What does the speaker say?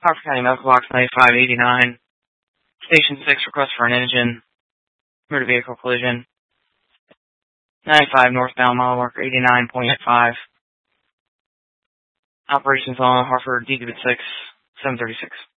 Harford County Medical Box 9589. Station 6, request for an engine. Motor vehicle collision. 95 northbound, mile marker 89.5. Operations on Hartford, D-6, 736.